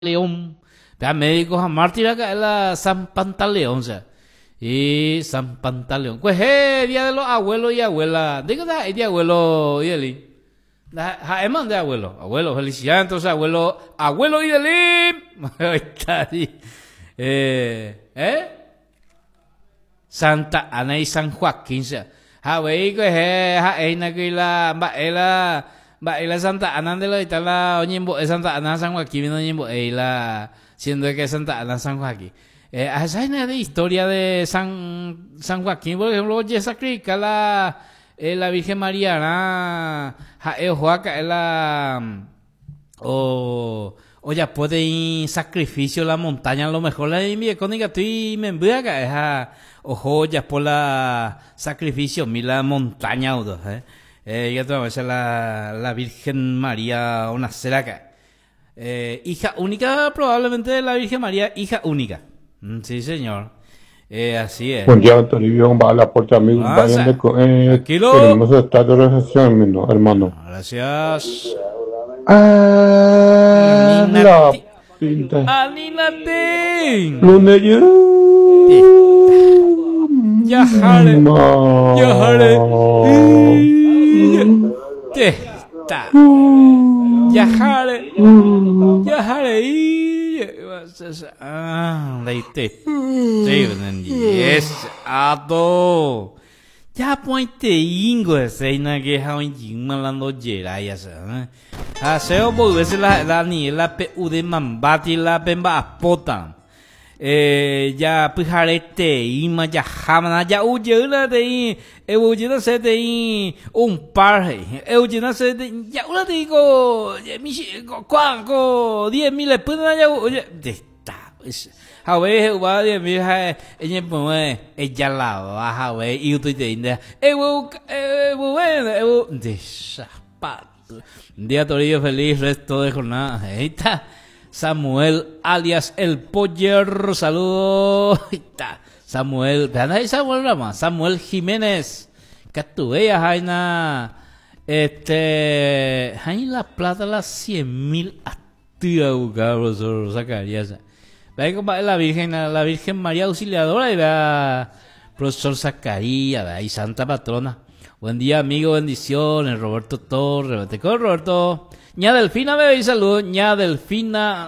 León. Vea, médicos a mártir acá en la San Pantaleón, o sea. Y San Pantaleón. Pues, día de los abuelos y abuelas. ¿De qué da el día abuelo y Eli? Jaeman de abuelo. Abuelo, felicidades, entonces, abuelo y Eli. Ahí está, Santa Ana y San Joaquín, o sea. Javeí, la Santa Ana de la Itala, Oñembo, Santa Ana San Joaquín, Oñembo, la siendo que Santa Ana San Joaquín. Esa es de historia de San Joaquín, por ejemplo, ya sacrifica la Virgen María, o ya puede ir sacrificio la montaña, a lo mejor la envié con y me envía acá, ojo, ya por la sacrificio, la montaña, ya tengo que la Virgen María, una cera acá. Hija única, probablemente de la Virgen María, hija única. Sí, señor. Así es. Buen día, Toribio, va a la puerta, amigos. Tranquilo. Tenemos estado de recepción, hermano. Gracias. La pinta. Aninatín. Lunes Ya jale. Ya jale. Leite. Yes. Ado. Ya ponte ingo ese na que haun malando jera ya sa. Aseo volverse la ni la pu de mambati la pemba apotan. Ya pijarete ima ya jamana ya ujela de ujela se de un par ujela se de ya una digo mi cuánco 10,000 puna ya está a ver va 10,000 en pues ella la baja a ver y tú te dices bueno despato día Torillo feliz resto de jornada ahí está Samuel alias el Poller, saludos. Samuel, vean ahí Samuel Rama, Samuel Jiménez, que tú veas Jaina, ahí la plata las 100,000 activa buscar profesor Zacarías. Vean como la Virgen María Auxiliadora y vea profesor Zacarías, ahí Santa Patrona. Buen día amigo, bendiciones, Roberto Torres, te con Roberto. Ña Delfina me veis saludos, Ña Delfina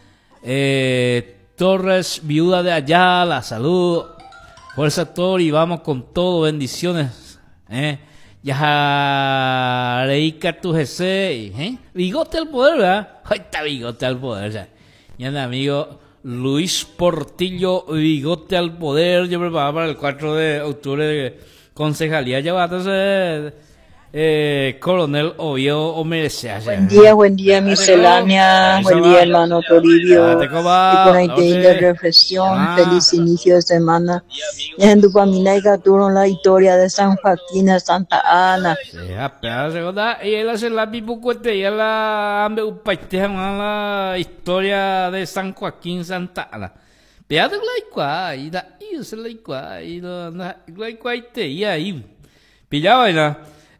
Torres, viuda de Ayala, saludos, fuerza Tor y vamos con todo, bendiciones, ya Reica tu GC, bigote al poder, ¿verdad? Ahí está bigote al poder, ya. Ya mi amigo Luis Portillo, bigote al poder, yo preparaba para el 4 de octubre de concejalía, ya va a ser Coronel Oviedo o Merecea. Buen día, miscelánea. Buen día, hermano Toribio. Y con ahí de reflexión. Feliz inicio de semana. Y en tu familia y capturaron la historia de San Joaquín de Santa Ana. Sí, apenas segunda. Y él hace la pipucuete y la hambre upaiteja la historia de San Joaquín Santa Ana. Peado la icua y da y se la icua y la icua y te y ahí. Pillaba ya.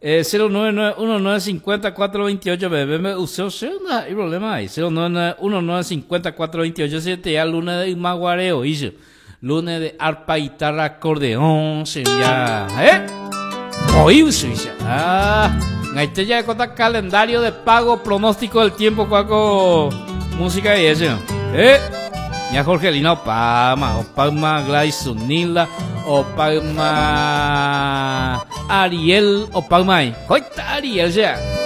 09919504228 bebé me usó no hay problema ahí 09919504228 7 ya lunes de maguareo hizo lunes de arpa guitarra acordeón sería oí usó este ya con calendario de pago pronóstico del tiempo cuaco música y eso ya Jorgelina Opalma Gladys Sunila Opalma Ariel Opalma Ariel ya